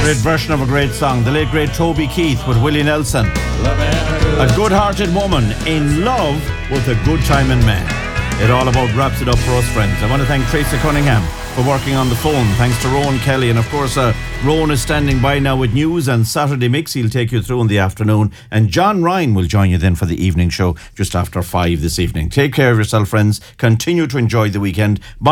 Great version of a great song. The late great Toby Keith with Willie Nelson. A good-hearted woman in love with a good-timing man. It all about wraps it up for us, friends. I want to thank Tracy Cunningham for working on the phone. Thanks to Rowan Kelly. And of course, Rowan is standing by now with news and Saturday Mix. He'll take you through in the afternoon. And John Ryan will join you then for the evening show just after 5 this evening. Take care of yourself, friends. Continue to enjoy the weekend. Bye.